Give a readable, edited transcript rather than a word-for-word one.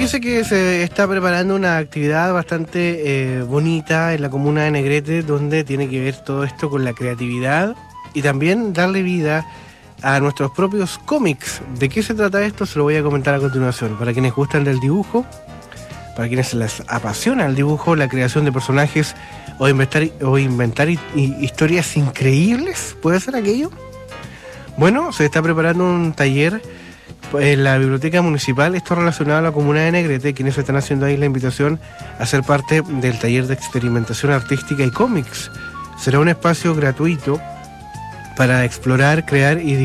Fíjese que se está preparando una actividad bastante bonita en la comuna de Negrete, donde tiene que ver todo esto con la creatividad y también darle vida a nuestros propios cómics. ¿De qué se trata esto? Se lo voy a comentar a continuación. Para quienes gustan del dibujo, para quienes les apasiona el dibujo, la creación de personajes o inventar historias increíbles, ¿puede ser aquello? Bueno, se está preparando un taller en la biblioteca municipal, esto relacionado a la comuna de Negrete, quienes están haciendo ahí la invitación a ser parte del taller de experimentación artística y cómics. Será un espacio gratuito para explorar, crear y